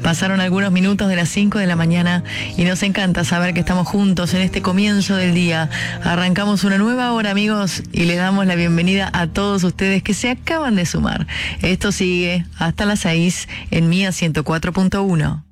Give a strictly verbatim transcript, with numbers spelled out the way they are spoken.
Pasaron algunos minutos de las cinco de la mañana y nos encanta saber que estamos juntos en este comienzo del día. Arrancamos una nueva hora, amigos, y les damos la bienvenida a todos ustedes que se acaban de sumar. Esto sigue hasta las seis en Mía ciento cuatro punto uno.